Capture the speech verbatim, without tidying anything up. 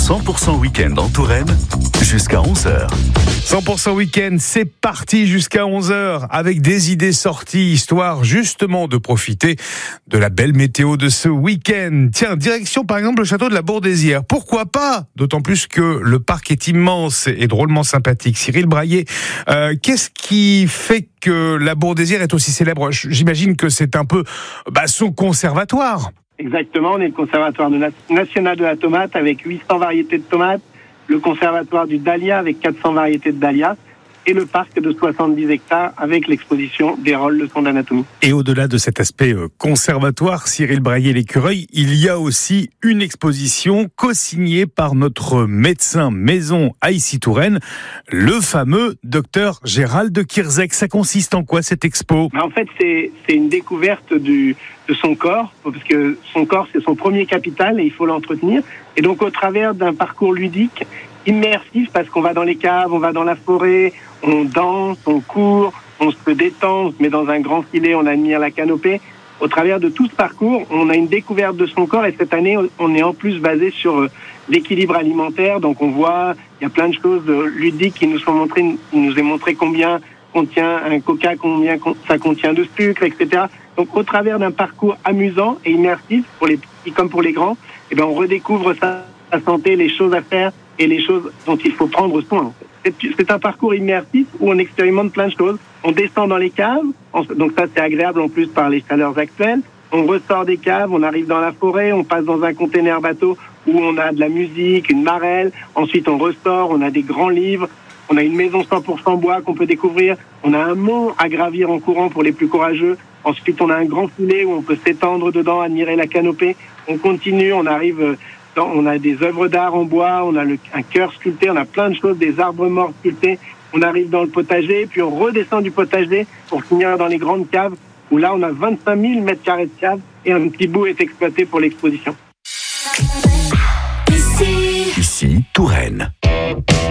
cent pour cent week-end en Touraine jusqu'à onze heures. cent pour cent week-end, c'est parti jusqu'à onze heures avec des idées sorties, histoire justement de profiter de la belle météo de ce week-end. Tiens, direction par exemple le château de la Bourdésière. Pourquoi pas? D'autant plus que le parc est immense et drôlement sympathique. Cyril Braillet, euh, qu'est-ce qui fait que la Bourdésière est aussi célèbre? J'imagine que c'est un peu bah, son conservatoire. Exactement, on est le conservatoire de na- national de la tomate avec huit cents variétés de tomates, le conservatoire du dahlia avec quatre cents variétés de dahlia et le parc de soixante-dix hectares avec l'exposition des rôles leçons d'anatomie. Et au-delà de cet aspect conservatoire, Cyril Braillet-l'Écureuil, il y a aussi une exposition co-signée par notre médecin maison à Issy-Touraine, le fameux docteur Gérald de Kirzek. Ça consiste en quoi cette expo? En fait, c'est, c'est une découverte du, de son corps, parce que son corps c'est son premier capital et il faut l'entretenir. Et donc au travers d'un parcours ludique, immersif, parce qu'on va dans les caves, on va dans la forêt, on danse, on court, on se détend, on se met dans un grand filet, on admire la canopée. Au travers de tout ce parcours, on a une découverte de son corps et cette année, on est en plus basé sur l'équilibre alimentaire. Donc on voit, il y a plein de choses ludiques qui nous sont montrées, il nous est montré combien contient un coca, combien ça contient de sucre, et cetera. Donc au travers d'un parcours amusant et immersif, pour les petits comme pour les grands, eh ben, on redécouvre sa, sa santé, les choses à faire et les choses dont il faut prendre soin. C'est, c'est un parcours immersif où on expérimente plein de choses. On descend dans les caves, on, donc ça c'est agréable en plus par les chaleurs actuelles. On ressort des caves, on arrive dans la forêt, on passe dans un container bateau où on a de la musique, une marelle. Ensuite on ressort, on a des grands livres, on a une maison cent pour cent bois qu'on peut découvrir. On a un mont à gravir en courant pour les plus courageux. Ensuite on a un grand filet où on peut s'étendre dedans, admirer la canopée. On continue, on arrive... On a des œuvres d'art en bois, on a le, un cœur sculpté, on a plein de choses, des arbres morts sculptés. On arrive dans le potager, puis on redescend du potager pour finir dans les grandes caves, où là on a vingt-cinq mille mètres carrés de caves et un petit bout est exploité pour l'exposition. Ici, Touraine.